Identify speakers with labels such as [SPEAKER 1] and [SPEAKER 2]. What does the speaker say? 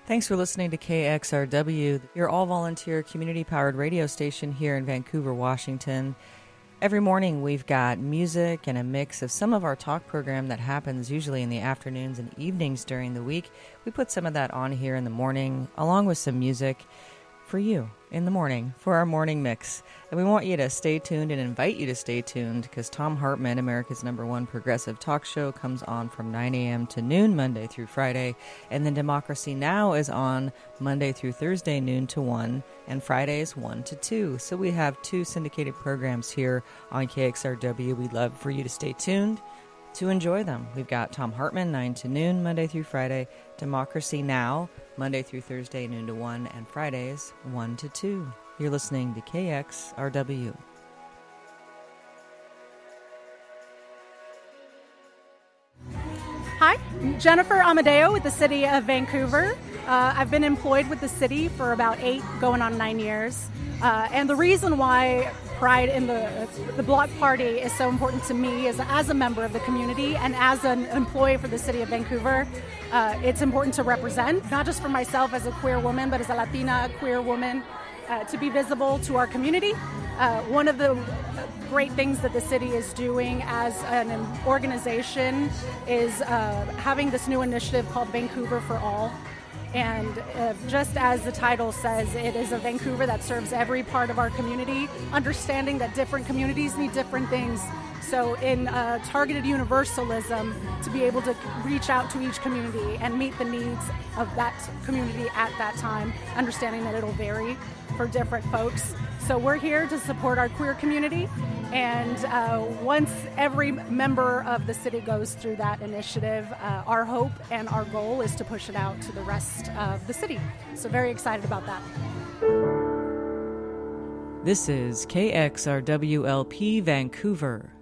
[SPEAKER 1] Thanks for listening to KXRW, your all-volunteer community-powered radio station here in Vancouver, Washington. Every morning we've got music and a mix of some of our talk program that happens usually in the afternoons and evenings during the week. We put some of that on here in the morning, along with some music for you in the morning, for our morning mix. And we want you to stay tuned and invite you to stay tuned because Thom Hartmann, America's #1 progressive talk show, comes on from 9 a.m. to noon, Monday through Friday. And then Democracy Now! Is on Monday through Thursday, noon to 1, and Fridays, 1 to 2. So we have 2 syndicated programs here on KXRW. We'd love for you to stay tuned to enjoy them. We've got Thom Hartmann, 9 to noon, Monday through Friday. Democracy Now!, Monday through Thursday, noon to 1, and Fridays, 1 to 2. You're listening to KXRW.
[SPEAKER 2] Hi, Jennifer Amadeo with the City of Vancouver. I've been employed with the city for about 8, going on 9 years. And the reason why Pride in the Block Party is so important to me is as a member of the community and as an employee for the City of Vancouver, it's important to represent, not just for myself as a queer woman, but as a Latina queer woman, to be visible to our community. One of the great things that the city is doing as an organization is having this new initiative called Vancouver for All. And just as the title says, it is a Vancouver that serves every part of our community, understanding that different communities need different things. So in targeted universalism, to be able to reach out to each community and meet the needs of that community at that time, understanding that it'll vary for different folks. So we're here to support our queer community, and once every member of the city goes through that initiative, our hope and our goal is to push it out to the rest of the city. So very excited about that.
[SPEAKER 1] This is KXRWLP Vancouver.